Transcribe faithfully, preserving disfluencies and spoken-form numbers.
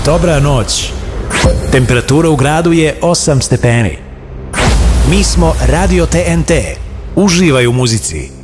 Dobra noć. Temperatura u gradu je osam stepeni. Mi smo Radio T N T. Uživaj u muzici.